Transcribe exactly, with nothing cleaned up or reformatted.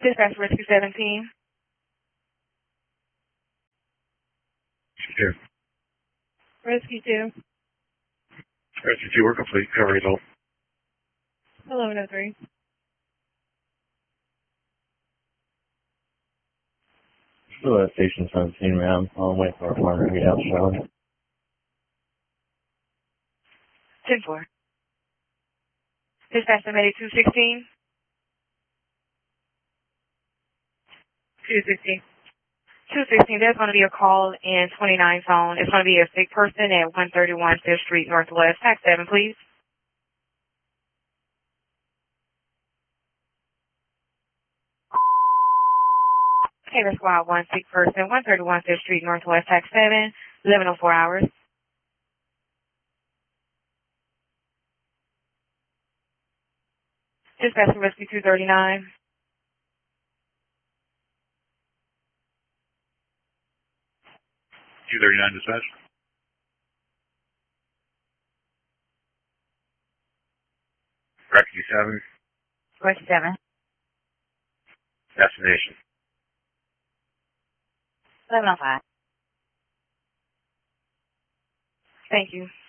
Dispatch Rescue seventeen. Here. Rescue two. Rescue two, we're complete. Cover result. eleven oh three. Still at station seventeen, ma'am. I'll wait for a partner to get out showing. ten four. Dispatch submitted two sixteen. two sixteen. two sixteen, there's going to be a call in twenty-nine phone. It's going to be a sick person at one thirty-one Fifth Street Northwest. Tax seven, please. Okay, that's squad one, sick person, one thirty-one Fifth Street Northwest, tax seven, eleven oh four hours. Dispatch Rescue two thirty-nine. two thirty-nine dispatch. Rescue seven. Rescue seven. Destination. eleven oh five. Thank you.